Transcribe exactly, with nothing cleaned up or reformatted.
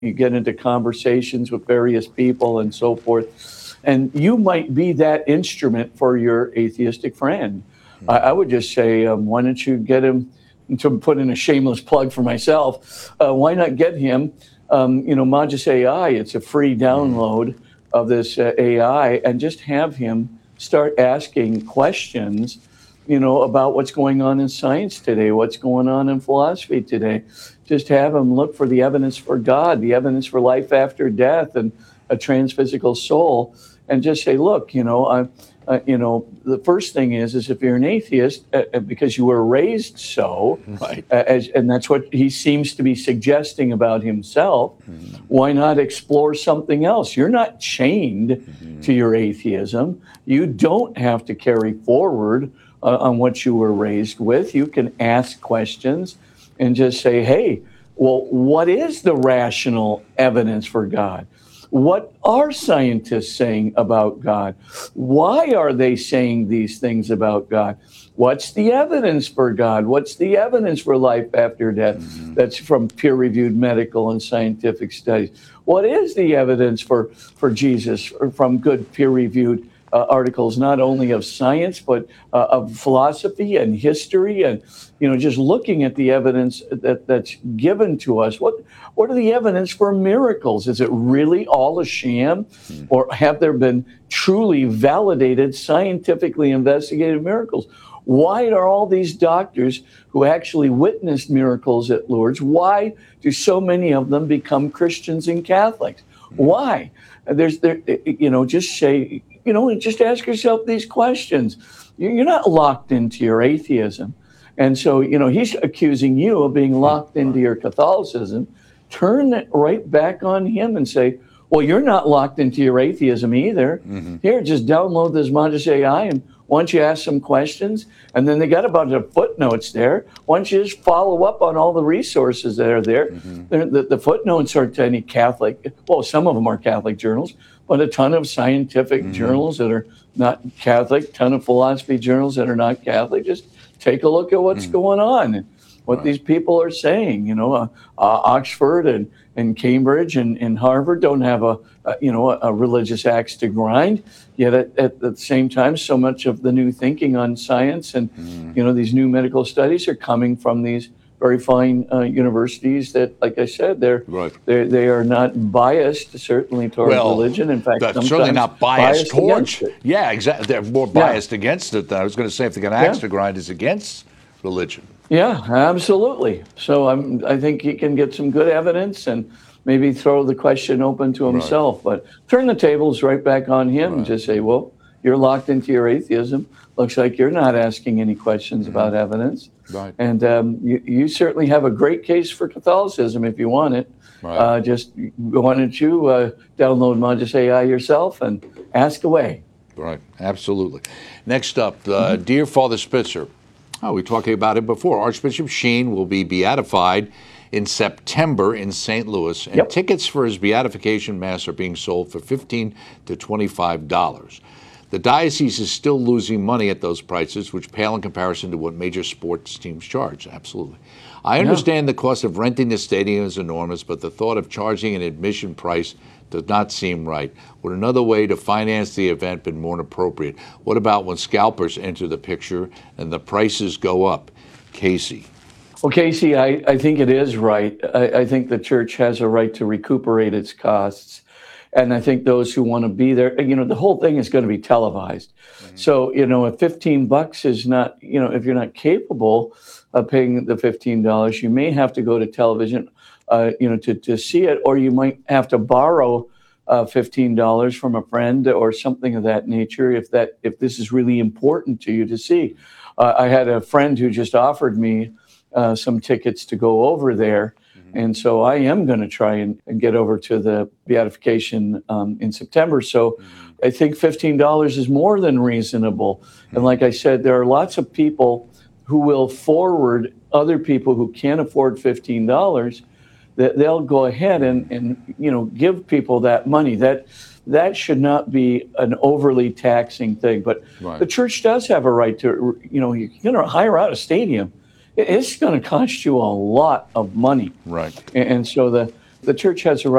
you get into conversations with various people and so forth. And you might be that instrument for your atheistic friend. I, I would just say, um, why don't you get him, to put in a shameless plug for myself, uh, why not get him, um, you know, Magis A I, it's a free download of this uh, A I, and just have him start asking questions, you know, about what's going on in science today, what's going on in philosophy today. Just have him look for the evidence for God, the evidence for life after death and a transphysical soul, and just say, look, you know, I, uh, you know, the first thing is, is if you're an atheist, uh, because you were raised so, right. uh, as, and that's what he seems to be suggesting about himself, mm-hmm. why not explore something else? You're not chained mm-hmm. to your atheism. You don't have to carry forward uh, on what you were raised with. You can ask questions and just say, hey, well, what is the rational evidence for God? What are scientists saying about God? Why are they saying these things about God? What's the evidence for God? What's the evidence for life after death? Mm-hmm. That's from peer-reviewed medical and scientific studies. What is the evidence for, for Jesus from good peer-reviewed uh, articles, not only of science, but uh, of philosophy and history, and, you know, just looking at the evidence that, that's given to us? What What are the evidence for miracles? Is it really all a sham? Mm. Or have there been truly validated, scientifically investigated miracles? Why are all these doctors who actually witnessed miracles at Lourdes, why do so many of them become Christians and Catholics? Mm. Why? There's, there, you know, just say, you know, and just ask yourself these questions. You're not locked into your atheism. And so, you know, he's accusing you of being locked into your Catholicism. Turn it right back on him and say, well, you're not locked into your atheism either. Mm-hmm. Here, just download this Magis A I, and once you ask some questions, and then they got a bunch of footnotes there. Once you just follow up on all the resources that are there, mm-hmm. the, the footnotes are to any Catholic, well, some of them are Catholic journals, but a ton of scientific mm-hmm. journals that are not Catholic, ton of philosophy journals that are not Catholic. Just take a look at what's mm-hmm. going on. What right. these people are saying, you know, uh, uh, Oxford and, and Cambridge and, and Harvard don't have a, a you know, a, a religious axe to grind. Yet at, at the same time, so much of the new thinking on science and, mm. you know, these new medical studies are coming from these very fine uh, universities that, like I said, they're, right. they're they are not biased certainly toward well, religion. In fact, that's certainly not biased, biased towards. It. Yeah, exactly. They're more biased yeah. against it. I was going to say if they got an axe yeah. to grind, is against religion. Yeah, absolutely. So I'm, I think he can get some good evidence and maybe throw the question open to himself. Right. But turn the tables right back on him right. and just say, well, you're locked into your atheism. Looks like you're not asking any questions mm-hmm. about evidence. Right. And um, you, you certainly have a great case for Catholicism if you want it. Right. Uh, just why don't you uh, download Magis A I yourself and ask away. Right, absolutely. Next up, uh, mm-hmm. Dear Father Spitzer. Oh, we talked about it before. Archbishop Sheen will be beatified in September in Saint Louis, and yep. tickets for his beatification mass are being sold for fifteen to twenty-five dollars. The diocese is still losing money at those prices, which pale in comparison to what major sports teams charge. Absolutely. I understand yeah. the cost of renting the stadium is enormous, but the thought of charging an admission price does not seem right. Would another way to finance the event been more appropriate? What about when scalpers enter the picture and the prices go up? Casey. Well, Casey, I, I think it is right. I, I think the church has a right to recuperate its costs. And I think those who want to be there, you know, the whole thing is going to be televised. Mm-hmm. So, you know, if fifteen bucks is not, you know, if you're not capable of paying the fifteen dollars, you may have to go to television, uh, you know, to, to see it, or you might have to borrow uh, fifteen dollars from a friend or something of that nature if that if this is really important to you to see. Uh, I had a friend who just offered me uh, some tickets to go over there. And so I am going to try and, and get over to the beatification um, in September. So mm-hmm. I think fifteen dollars is more than reasonable. Mm-hmm. And like I said, there are lots of people who will forward other people who can't afford fifteen dollars, that they'll go ahead and, and you know, give people that money. That that should not be an overly taxing thing. But right. the church does have a right to, you know, you're going to hire out a stadium. It's going to cost you a lot of money. Right. And so the, The church has a